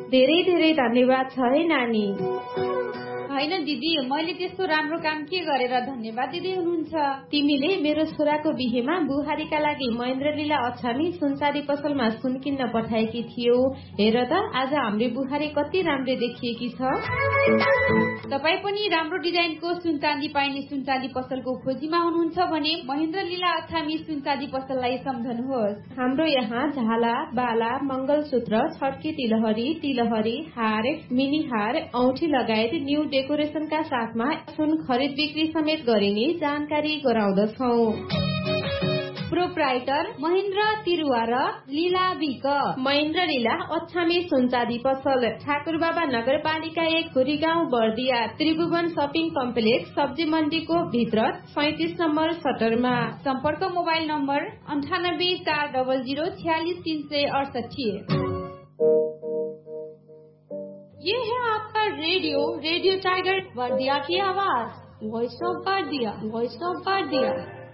धेरै धेरै धन्यवाद छ है नानी। हैन दिदी, मैले त्यस्तो राम्रो काम के गरेर धन्यवाद दिँदै हुनुहुन्छ? तिमीले मेरो छोराको बिहेमा बुहारीका लागि महेन्द्र लीला अछामी सुनचाँदी पसलमा सुन किन्न पठाएकी थियौ। हेर त आज हाम्रो बुहारी कति राम्रो देखिएकी छ। तपाई पनि राम्रो डिजाइनको सुनचाँदी पाइने सुनचाँदी पसलको खोजीमा हुनुहुन्छ भने महेन्द्र लीला अछामी सुनचाँदी पसललाई सम्झनुहोस्। हाम्रो यहाँ झाला, बाला, मंगलसूत्र, छड्के तिलहरी, हार, मिनी हार, औठी लगायत न्यू डेकोरेशनका साथमा सुन खरिद बिक्री समेत गरिने जानकारी गराउँदछौं। प्रोप्राइटर महेन्द्र तिरुवा र लीला विक। महेन्द्र लीला अछामी सुनचाँदी पसल, ठाकुरबाबा नगरपालिका 1, खुरी गाउँ, बर्दिया, त्रिभुवन शपिङ कम्प्लेक्स, सब्जी मण्डीको भित्र 37 नम्बर सटरमा। सम्पर्क मोबाइल नम्बर 9840046368। ये है आपका रेडियो टाइगर बर्दिया की आवाज, वॉइस ऑफ बर्दिया।